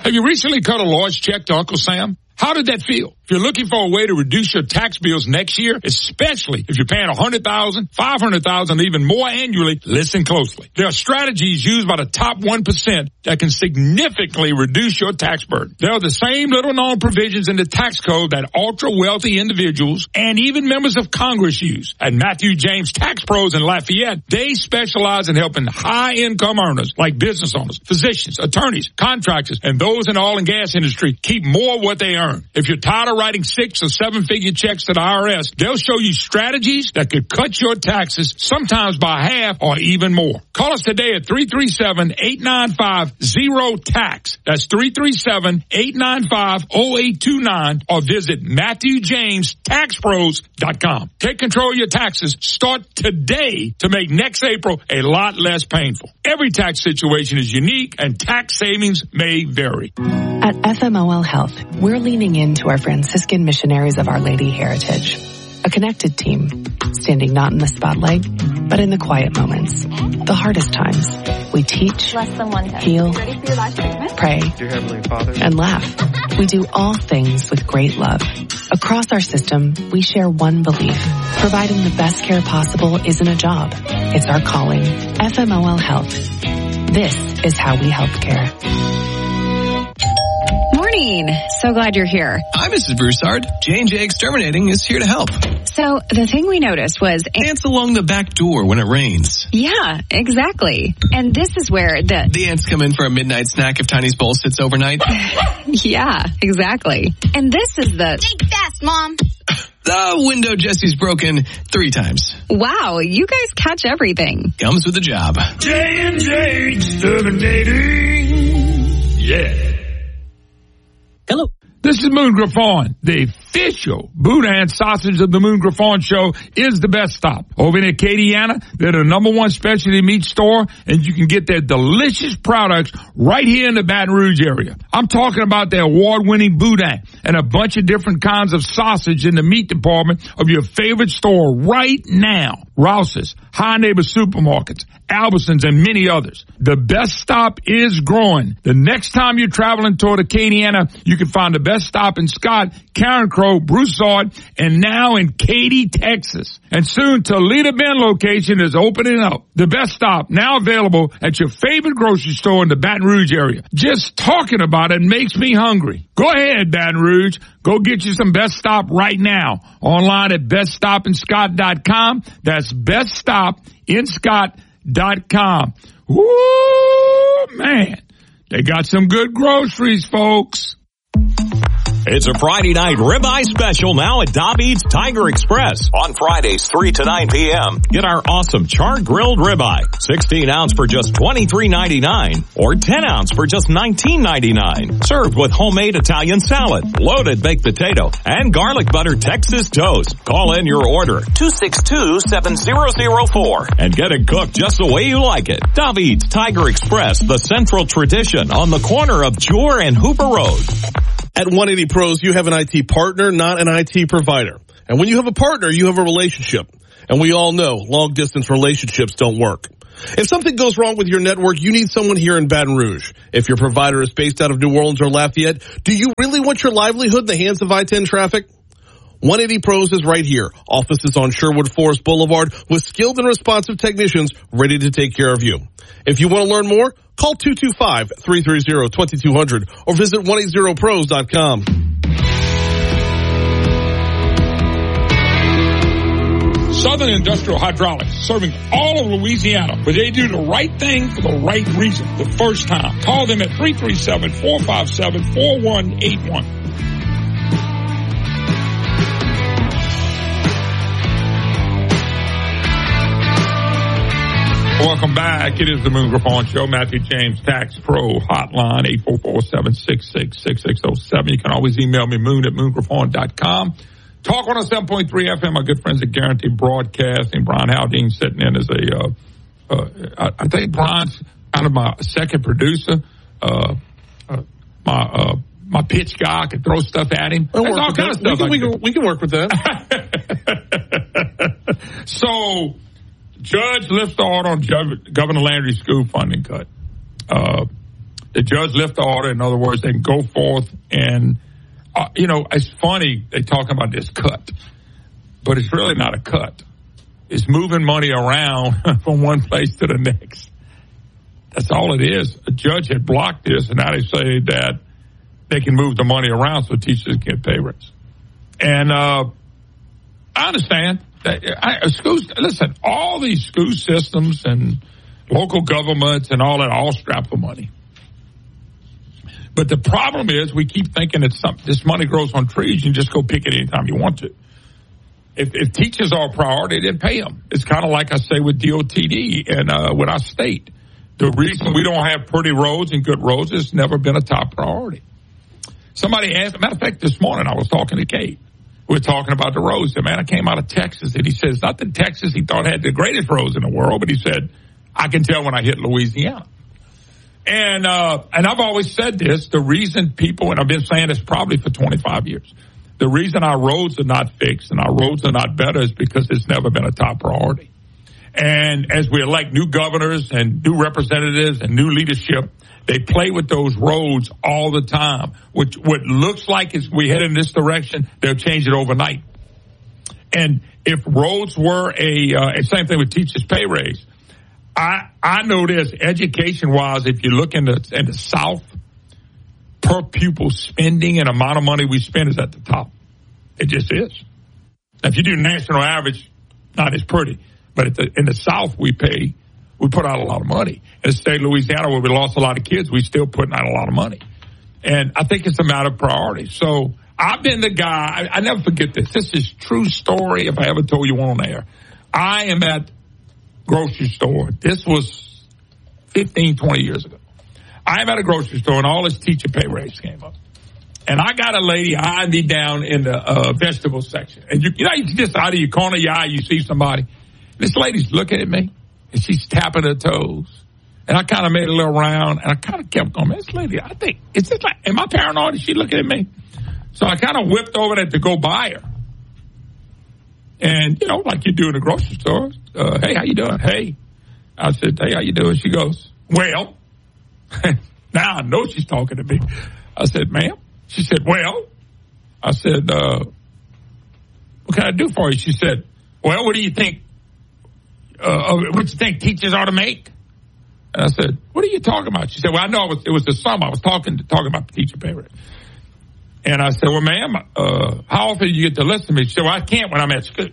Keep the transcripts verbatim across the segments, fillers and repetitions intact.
Have you recently cut a large check to Uncle Sam? How did that feel? If you're looking for a way to reduce your tax bills next year, especially if you're paying one hundred thousand dollars, five hundred thousand dollars, even more annually, listen closely. There are strategies used by the top one percent that can significantly reduce your tax burden. There are the same little-known provisions in the tax code that ultra-wealthy individuals and even members of Congress use. At Matthew James Tax Pros in Lafayette, they specialize in helping high-income earners like business owners, physicians, attorneys, contractors, and those in the oil and gas industry keep more of what they earn. If you're tired of writing six or seven figure checks to the I R S, they'll show you strategies that could cut your taxes sometimes by half or even more. Call us today at three three seven, eight nine five, zero tax. That's three three seven, eight nine five, zero eight two nine or visit Matthew James Tax Pros dot com. Take control of your taxes. Start today to make next April a lot less painful. Every tax situation is unique and tax savings may vary. At F M O L Health, we're leaning into our Franciscan missionaries of Our Lady heritage. A connected team, standing not in the spotlight, but in the quiet moments, the hardest times. We teach, Less than one heal, Ready for your last treatment? pray, Dear Heavenly Father, and laugh. We do all things with great love. Across our system, we share one belief. Providing the best care possible isn't a job. It's our calling. F M O L Health. This is how we help care. Morning. So glad you're here. Hi, Missus Broussard. J and J Exterminating is here to help. So the thing we noticed was... Ants along the back door when it rains. Yeah, exactly. And this is where the... The ants come in for a midnight snack if Tiny's bowl sits overnight. Yeah, exactly. And this is the... Think fast, Mom. The window Jesse's broken three times. Wow, you guys catch everything. Comes with the job. J and J Exterminating. Yeah. Hello. This is Moon Griffon. The official Boudin sausage of the Moon Griffon Show is the best stop. Over in Acadiana, they're the number one specialty meat store, and you can get their delicious products right here in the Baton Rouge area. I'm talking about their award-winning Boudin and a bunch of different kinds of sausage in the meat department of your favorite store right now. Rouse's, High Neighbor Supermarkets, Albertsons, and many others. The best stop is growing. The next time you're traveling toward Acadiana, you can find the best stop in Scott, Karen Crow, Broussard, and now in Katy, Texas. And soon Toledo Bend location is opening up. The best stop now available at your favorite grocery store in the Baton Rouge area. Just talking about it makes me hungry. Go ahead, Baton Rouge. Go get you some Best Stop right now. Online at best stop in scott dot com. That's best stop in scott dot com. Woo, man. They got some good groceries, folks. It's a Friday night ribeye special now at David's Tiger Express. On Fridays, three to nine p.m. Get our awesome char-grilled ribeye. sixteen ounce for just twenty-three ninety-nine or ten ounce for just nineteen ninety-nine. Served with homemade Italian salad, loaded baked potato, and garlic butter Texas toast. Call in your order, two six two, seven zero zero four, and get it cooked just the way you like it. David's Tiger Express, the central tradition on the corner of Jewar and Hooper Road. at one eighty Pros, you have an I T partner, not an I T provider. And when you have a partner, you have a relationship. And we all know long-distance relationships don't work. If something goes wrong with your network, you need someone here in Baton Rouge. If your provider is based out of New Orleans or Lafayette, do you really want your livelihood in the hands of I ten traffic? one eighty Pros is right here. Offices on Sherwood Forest Boulevard with skilled and responsive technicians ready to take care of you. If you want to learn more, call two two five, three three zero, two two zero zero or visit one eighty pros dot com. Southern Industrial Hydraulics, serving all of Louisiana, where they do the right thing for the right reason the first time. Call them at three three seven, four five seven, four one eight one. Welcome back. It is the Moon Griffon Show. Matthew James Tax Pro Hotline, eight four four, seven six six, six six zero seven. You can always email me, moon at moon griffon dot com. Talk on a seven point three F M. My good friends at Guarantee Broadcasting. Brian Haldane sitting in as a, uh, uh, I, I think Brian's kind of my second producer. Uh, uh, my, uh, my pitch guy. I could throw stuff at him. We'll There's all kind of stuff. We can, we, can, we can work with that. So, Judge lifts the order on Governor Landry's school funding cut. Uh, The judge lift the order. In other words, they can go forth and, uh, you know, it's funny they talking about this cut, but it's really not a cut. It's moving money around from one place to the next. That's all it is. A judge had blocked this, and now they say that they can move the money around so teachers get pay raise. And uh, I understand that I, schools. Listen, all these school systems and local governments and all that all strapped for money. But the problem is we keep thinking that some, this money grows on trees. You can just go pick it anytime you want to. If, if teachers are a priority, then pay them. It's kind of like I say with D O T D and uh, with our state. The reason we don't have pretty roads and good roads has never been a top priority. Somebody asked, matter of fact, this morning I was talking to Kate. We were talking about the roads. The man came out of Texas, and he says, not that Texas he thought had the greatest roads in the world, but he said, I can tell when I hit Louisiana. And uh, and I've always said this, the reason people, and I've been saying this probably for twenty-five years, the reason our roads are not fixed and our roads are not better is because it's never been a top priority. And as we elect new governors and new representatives and new leadership, they play with those roads all the time. Which what looks like is we head in this direction, they'll change it overnight. And if roads were a, uh, same thing with teachers' pay raise. I I know this, education-wise, if you look in the, in the South, per pupil spending and amount of money we spend is at the top. It just is. Now, if you do national average, not as pretty. But at the, in the South, we pay, we put out a lot of money. In the state of Louisiana, where we lost a lot of kids, we still putting out a lot of money. And I think it's a matter of priority. So I've been the guy, I, I never forget this. This is true story if I ever told you one on air. I am at grocery store. This was fifteen, twenty years ago. I am at a grocery store, and all this teacher pay raise came up. And I got a lady eyeing me down in the uh, vegetable section. And you, you know, you just out of your corner of your eye, you see somebody. This lady's looking at me, and she's tapping her toes. And I kind of made a little round, and I kind of kept going, man, this lady, I think, is this like, am I paranoid? Is she looking at me? So I kind of whipped over there to go by her. And, you know, like you do in the grocery store, uh, hey, how you doing? Hey. I said, hey, how you doing? She goes, well. Now I know she's talking to me. I said, ma'am. She said, well. I said, uh, what can I do for you? She said, well, what do you think? Uh, what do you think teachers ought to make? And I said, what are you talking about? She said, well, I know it was, it was the summer. I was talking talking about the teacher pay rate. And I said, well, ma'am, uh, how often do you get to listen to me? She said, well, I can't when I'm at school.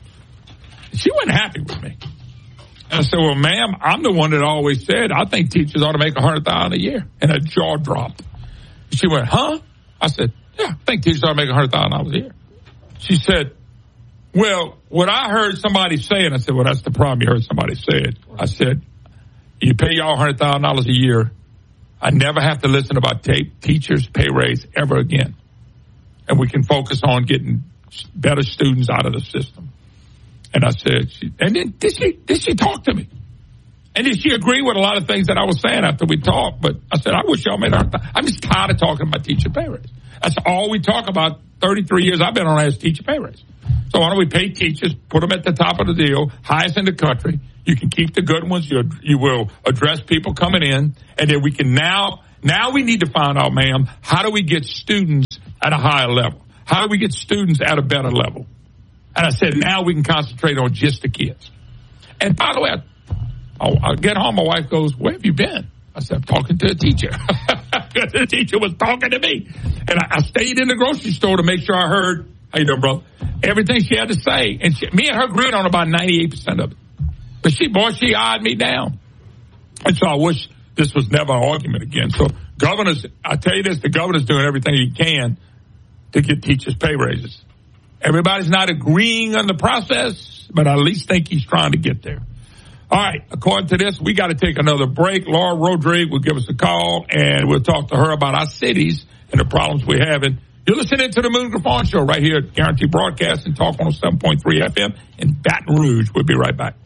She wasn't happy with me. And I said, well, ma'am, I'm the one that always said, I think teachers ought to make one hundred thousand dollars a year. And her jaw dropped. She went, huh? I said, yeah, I think teachers ought to make one hundred thousand dollars a year. She said, well, what I heard somebody say, and I said, well, that's the problem you heard somebody say it. I said, you pay y'all one hundred thousand dollars a year. I never have to listen about tape, teachers' pay raise ever again. And we can focus on getting better students out of the system. And I said, she, and then did she, did she talk to me? And did she agree with a lot of things that I was saying after we talked? But I said, I wish y'all made our, I'm just tired of talking about teacher pay raise. That's all we talk about. thirty-three years I've been on as teacher pay raise. So why don't we pay teachers, put them at the top of the deal, highest in the country. You can keep the good ones. You, you will address people coming in. And then we can now, now we need to find out, ma'am, how do we get students at a higher level? How do we get students at a better level? And I said, now we can concentrate on just the kids. And by the way, I, I get home, my wife goes, where have you been? I said, I'm talking to a teacher. The teacher was talking to me. And I, I stayed in the grocery store to make sure I heard, how you doing, bro? Everything she had to say. And she, me and her agreed on about ninety-eight percent of it. But she, boy, she eyed me down. And so I wish this was never an argument again. So governors, I tell you this, the governor's doing everything he can to get teachers pay raises. Everybody's not agreeing on the process, but I at least think he's trying to get there. All right, according to this, we got to take another break. Laura Rodriguez will give us a call, and we'll talk to her about our cities and the problems we're having. You're listening to the Moon Griffon Show right here at Guaranteed Broadcast and Talk on seven point three F M in Baton Rouge. We'll be right back.